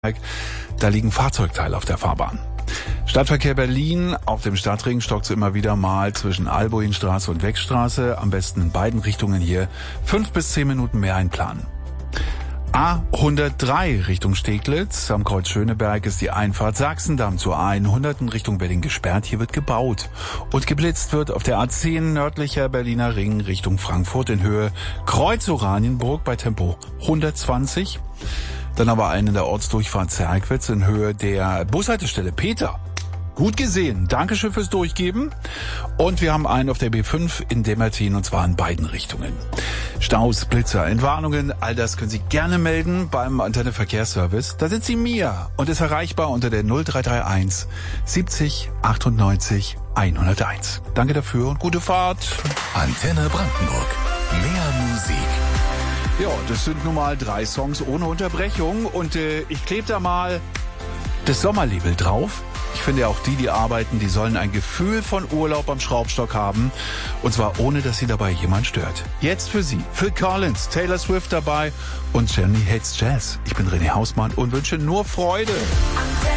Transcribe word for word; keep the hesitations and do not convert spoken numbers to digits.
Da liegen Fahrzeugteile auf der Fahrbahn. Stadtverkehr Berlin. Auf dem Stadtring stockt es immer wieder mal zwischen Albuinstraße und Wegstraße. Am besten in beiden Richtungen hier fünf bis zehn Minuten mehr einplanen. A hundertdrei Richtung Steglitz. Am Kreuz Schöneberg ist die Einfahrt Sachsendamm zur A hundert in Richtung Berlin gesperrt. Hier wird gebaut. Und geblitzt wird auf der A zehn nördlicher Berliner Ring Richtung Frankfurt in Höhe Kreuz Oranienburg bei Tempo hundertzwanzig. Dann aber einen in der Ortsdurchfahrt Zerkwitz in Höhe der Bushaltestelle Peter. Gut gesehen. Dankeschön fürs Durchgeben. Und wir haben einen auf der B fünf in Demmertin und zwar in beiden Richtungen. Staus, Blitzer, Entwarnungen, all das können Sie gerne melden beim Antenne Verkehrsservice. Da sind Sie mir und ist erreichbar unter der null drei drei eins siebzig achtundneunzig hunderteins. Danke dafür und gute Fahrt. Antenne Brandenburg. Mehr Musik. Ja, das sind nun mal drei Songs ohne Unterbrechung und äh, ich klebe da mal das Sommerlabel drauf. Ich finde ja auch die, die arbeiten, die sollen ein Gefühl von Urlaub am Schraubstock haben und zwar ohne, dass sie dabei jemand stört. Jetzt für Sie, Phil Collins, Taylor Swift dabei und Jenny Hates Jazz. Ich bin René Hausmann und wünsche nur Freude.